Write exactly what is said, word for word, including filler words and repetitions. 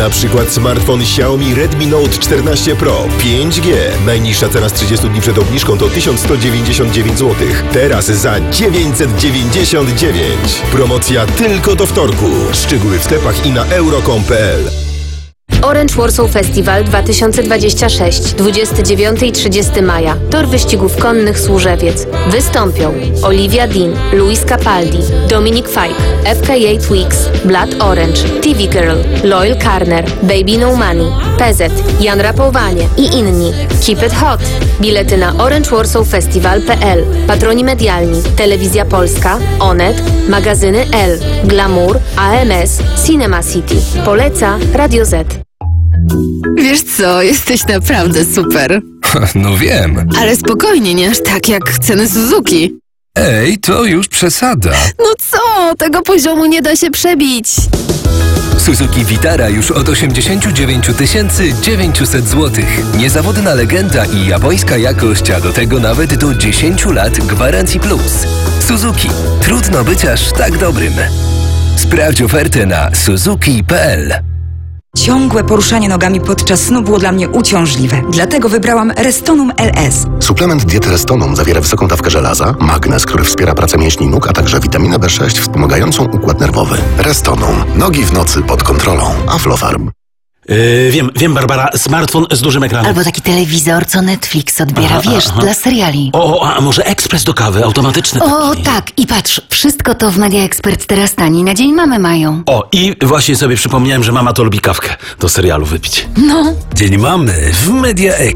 Na przykład smartfon Xiaomi Redmi Note czternaście Pro pięć G. Najniższa cena z trzydziestu dni przed obniżką to tysiąc sto dziewięćdziesiąt dziewięć złotych. Teraz za dziewięćset dziewięćdziesiąt dziewięć. Promocja tylko do wtorku. Szczegóły w sklepach i na euro kropka com kropka p l. Orange Warsaw Festival dwa tysiące dwudziesty szósty, dwudziestego dziewiątego i trzydziestego maja. Tor wyścigów konnych Służewiec. Wystąpią Olivia Dean, Luis Capaldi, Dominic Fike, F K A Twigs, Blood Orange, T V Girl, Loyal Carner, Baby No Money, P Z, Jan Rapowanie i inni. Keep it hot! Bilety na orange warsaw festival kropka p l. Patroni medialni: Telewizja Polska, Onet, magazyny L, Glamour, A M S, Cinema City. Poleca Radio Z. Wiesz co, jesteś naprawdę super. No wiem. Ale spokojnie, nie aż tak jak ceny Suzuki. Ej, to już przesada. No co, tego poziomu nie da się przebić. Suzuki Vitara już od osiemdziesiąt dziewięć tysięcy dziewięćset złotych. Niezawodna legenda i japońska jakość, a do tego nawet do dziesięć lat gwarancji plus. Suzuki. Trudno być aż tak dobrym. Sprawdź ofertę na suzuki kropka p l. Ciągłe poruszanie nogami podczas snu było dla mnie uciążliwe. Dlatego wybrałam Restonum L S. Suplement diety Restonum zawiera wysoką dawkę żelaza, magnez, który wspiera pracę mięśni nóg, a także witaminę B sześć wspomagającą układ nerwowy. Restonum. Nogi w nocy pod kontrolą. Aflofarm. Yy, wiem, wiem, Barbara, smartfon z dużym ekranem. Albo taki telewizor, co Netflix odbiera, Aha, wiesz, aha. dla seriali. O, a może ekspres do kawy, automatyczny O, taki. tak, i patrz, wszystko to w Media Expert teraz taniej na dzień mamy mają. O, i właśnie sobie przypomniałem, że mama to lubi kawkę do serialu wypić. No. Dzień mamy w Media Expert.